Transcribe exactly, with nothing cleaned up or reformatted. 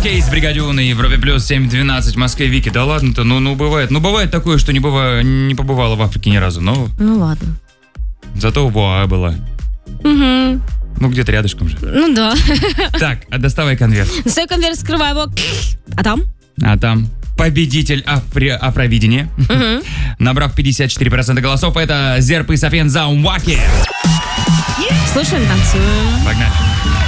Кейс, Бригадюн и Европе Плюс семь двенадцать в Москве. Вики, да ладно-то, ну, ну бывает. Ну бывает такое, что не, быва, не побывала в Африке ни разу, но... Ну ладно. Зато в Оа была. Угу. Ну где-то рядышком же. Ну да. Так, а доставай конверт. Достаю конверт, скрываю его. А там? А там победитель афри... Афровидения. Угу. Набрав пятьдесят четыре процента голосов, это Зерп и Софен Заумваки. Слушаем, танцуем. Погнали.